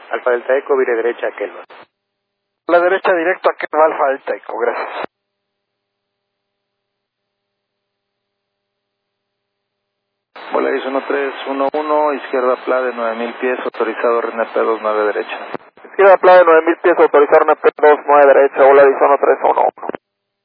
Alfa Delta Eco, vire derecha a Kelva. La derecha directo a Kelva Alfa Delta Eco, gracias. Volaris 1311, izquierda PLA de 9000 pies, autorizado RNP 29 derecha. Izquierda PLA de 9000 pies, autorizado RNP 29 derecha, Volaris 1311.